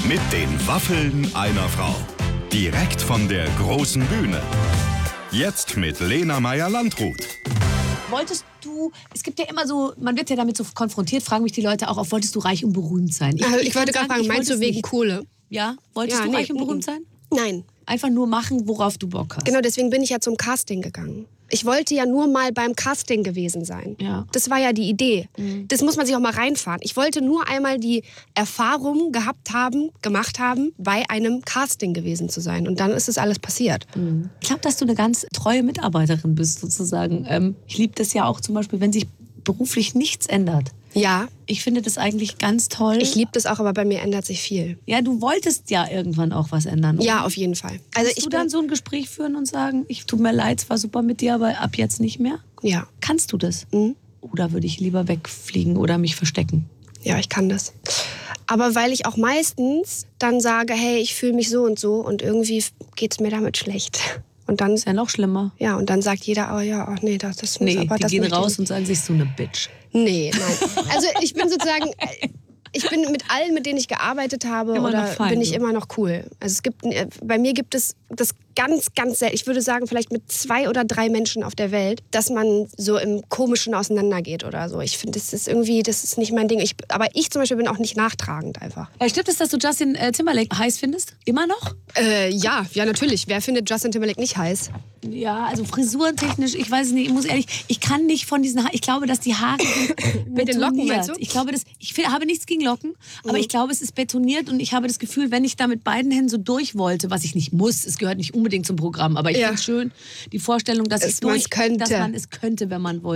Mit den Waffeln einer Frau. Direkt von der großen Bühne. Jetzt mit Lena Meyer-Landrut. Wolltest du, es gibt ja immer so, man wird ja damit so konfrontiert, fragen mich die Leute auch, wolltest du reich und berühmt sein? Ich wollte gerade fragen, meinst du wegen Kohle? Ja, wolltest du reich und berühmt sein? Nein. Einfach nur machen, worauf du Bock hast. Genau, deswegen bin ich ja zum Casting gegangen. Ich wollte ja nur mal beim Casting gewesen sein. Ja. Das war ja die Idee. Das muss man sich auch mal reinfahren. Ich wollte nur einmal die Erfahrung gemacht haben, bei einem Casting gewesen zu sein. Und dann ist es alles passiert. Ich glaube, dass du eine ganz treue Mitarbeiterin bist, sozusagen. Ich liebe das ja auch zum Beispiel, wenn sich beruflich nichts ändert. Ja. Ich finde das eigentlich ganz toll. Ich liebe das auch, aber bei mir ändert sich viel. Ja, du wolltest ja irgendwann auch was ändern. Oder? Ja, auf jeden Fall. Kannst du dann so ein Gespräch führen und sagen, ich tut mir leid, es war super mit dir, aber ab jetzt nicht mehr? Ja. Kannst du das? Oder würde ich lieber wegfliegen oder mich verstecken? Ja, ich kann das. Aber weil ich auch meistens dann sage, hey, ich fühle mich so und irgendwie geht's mir damit schlecht. Und dann ist ja noch schlimmer. Ja, und dann sagt jeder, nee, das muss nee, aber... Die das gehen raus und sagen sich, so eine Bitch. Nee, nein. Also ich bin sozusagen... Ich bin mit allen, mit denen ich gearbeitet habe, bin ich immer noch cool. Also bei mir gibt es das ganz, ganz selten. Ich würde sagen, vielleicht mit 2 oder 3 Menschen auf der Welt, dass man so im Komischen auseinandergeht oder so. Ich finde, das ist nicht mein Ding. Aber ich zum Beispiel bin auch nicht nachtragend einfach. Stimmt es, dass du Justin Timberlake heiß findest? Immer noch? Ja, natürlich. Wer findet Justin Timberlake nicht heiß? Ja, also frisurentechnisch, ich weiß es nicht, ich muss ehrlich, ich kann nicht von diesen Haaren, ich glaube, dass die Haare sind mit den Locken, meinst du? Ich habe nichts gegen Locken, aber ich glaube, es ist betoniert und ich habe das Gefühl, wenn ich da mit beiden Händen so durch wollte, was ich nicht muss, es gehört nicht unbedingt zum Programm, aber ich finde es schön, die Vorstellung, dass man es könnte, wenn man wollte.